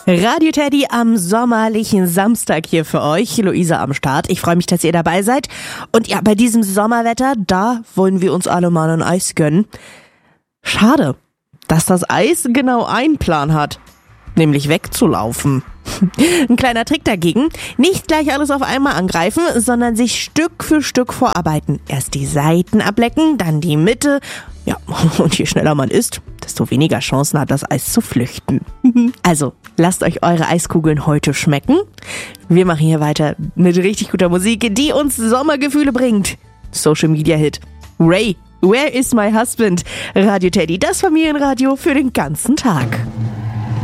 Radio Teddy am sommerlichen Samstag hier für euch. Luisa am Start. Ich freue mich, dass ihr dabei seid. Und ja, bei diesem Sommerwetter, da wollen wir uns alle mal ein Eis gönnen. Schade, dass das Eis genau einen Plan hat. Nämlich wegzulaufen. Ein kleiner Trick dagegen, nicht gleich alles auf einmal angreifen, sondern sich Stück für Stück vorarbeiten. Erst die Seiten ablecken, dann die Mitte. Ja, und je schneller man isst, desto weniger Chancen hat das Eis zu flüchten. Also, lasst euch eure Eiskugeln heute schmecken. Wir machen hier weiter mit richtig guter Musik, die uns Sommergefühle bringt. Social Media Hit. Ray, Where is my husband? Radio Teddy, das Familienradio für den ganzen Tag.